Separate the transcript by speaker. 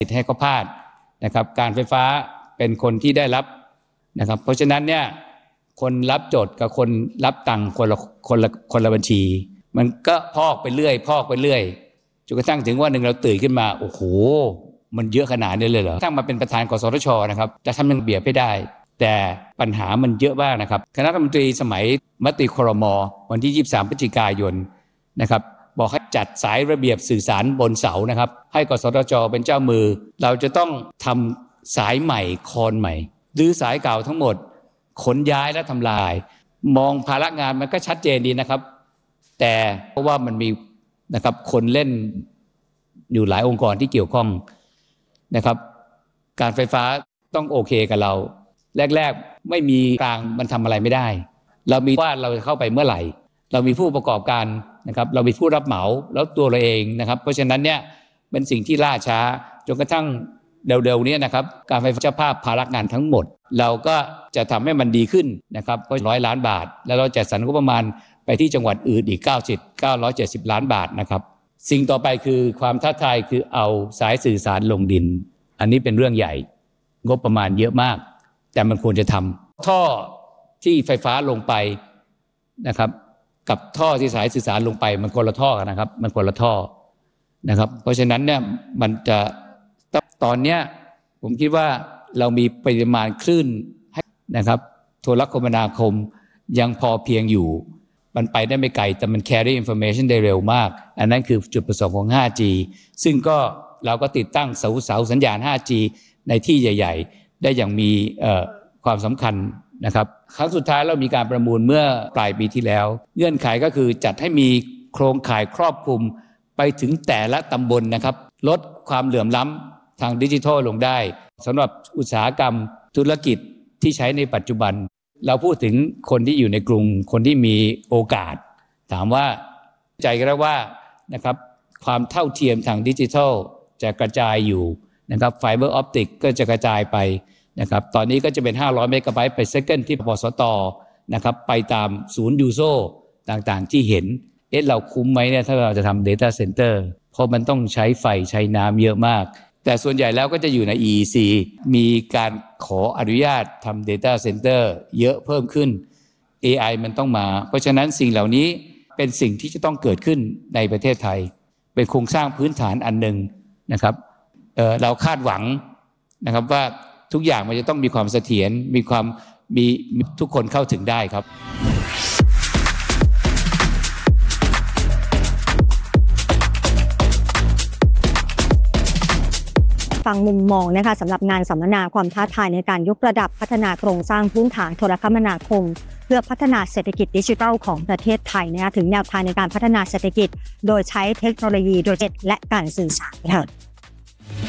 Speaker 1: ให้เขาพลาดนะครับการไฟฟ้าเป็นคนที่ได้รับนะครับเพราะฉะนั้นเนี่ยคนรับโจทย์กับคนรับตังค์คนละบัญชีมันก็พอกไปเรื่อยจนกระทั่งถึงวันหนึ่งเราตื่นขึ้นมาโอ้โหมันเยอะขนาดนี้เลยเหรอทั้งมาเป็นประธานกสทชนะครับจะทำระเบียบให้ได้แต่ปัญหามันเยอะมากนะครับคณะรัฐมนตรีสมัยมติครม.วันที่23พฤศจิกายนนะครับบอกให้จัดสายระเบียบสื่อสารบนเสานะครับให้กสทช.เป็นเจ้ามือเราจะต้องทำสายใหม่คอนใหม่รื้อสายเก่าทั้งหมดขนย้ายและทำลายมองภาระงานมันก็ชัดเจนดีนะครับแต่เพราะว่ามันมีนะครับคนเล่นอยู่หลายองค์กรที่เกี่ยวข้องนะครับการไฟฟ้าต้องโอเคกับเราแรกๆไม่มีกลางมันทำอะไรไม่ได้เรามีว่าเราจะเข้าไปเมื่อไหร่เรามีผู้ประกอบการนะครับเรามีผู้รับเหมาแล้วตัวเราเองนะครับเพราะฉะนั้นเนี่ยเป็นสิ่งที่ล่าช้าจนกระทั่งเร็วๆนี้นะครับการไฟฟ้าเจ้าภาพภาระงานทั้งหมดเราก็จะทำให้มันดีขึ้นนะครับก็100 ล้านบาทแล้วเราจัดสรรงบประมาณไปที่จังหวัดอื่นอีก970 ล้านบาทนะครับสิ่งต่อไปคือความท้าทายคือเอาสายสื่อสารลงดินอันนี้เป็นเรื่องใหญ่งบประมาณเยอะมากแต่มันควรจะทำท่อที่ไฟฟ้าลงไปนะครับกับท่อที่สายสื่อสารลงไปมันคนละท่อกันนะครับมันคนละท่อนะครับเพราะฉะนั้นเนี่ยมันจะตอนเนี้ยผมคิดว่าเรามีปริมาณคลื่นนะครับโทรคมนาคมยังพอเพียงอยู่มันไปได้ไม่ไกลแต่มัน carry information ได้เร็วมากอันนั้นคือจุดประสงค์ของ 5G ซึ่งก็เราก็ติดตั้งเสาสัญญาณ 5G ในที่ใหญ่ๆได้อย่างมีความสำคัญนะครับครั้งสุดท้ายเรามีการประมูลเมื่อปลายปีที่แล้วเงื่อนไขก็คือจัดให้มีโครงข่ายครอบคลุมไปถึงแต่ละตำบลนะครับลดความเหลื่อมล้ำทางดิจิทัลลงได้สำหรับอุตสาหกรรมธุรกิจที่ใช้ในปัจจุบันเราพูดถึงคนที่อยู่ในกรุงคนที่มีโอกาสถามว่าใจกันแล้วว่านะครับความเท่าเทียมทางดิจิทัลจะกระจายอยู่นะครับไฟเบอร์ออปติกก็จะกระจายไปนะครับตอนนี้ก็จะเป็น500 เมกะไบต์per second ที่ปสต.นะครับไปตามศูนย์ยูโซต่างๆที่เห็นเราคุ้มไหมเนี่ยถ้าเราจะทำ data center เพราะมันต้องใช้ไฟใช้น้ำเยอะมากแต่ส่วนใหญ่แล้วก็จะอยู่ใน EEC มีการขออนุญาตทำ data center เยอะเพิ่มขึ้น AI มันต้องมาเพราะฉะนั้นสิ่งเหล่านี้เป็นสิ่งที่จะต้องเกิดขึ้นในประเทศไทยเป็นโครงสร้างพื้นฐานอันหนึ่งนะครับเราคาดหวังนะครับว่าทุกอย่างมันจะต้องมีความเสถียรมีทุกคนเข้าถึงได้ครับ
Speaker 2: ฟังมุมมองนะคะสำหรับงานสัมมนาความท้าทายในการยกระดับพัฒนาโครงสร้างพื้นฐานโทรคมนาคมเพื่อพัฒนาเศรษฐกิจดิจิทัลของประเทศไทยนะคะถึงแนวทางในการพัฒนาเศรษฐกิจโดยใช้เทคโนโลยีโดยเฉพาะและการสื่อสารค่ะ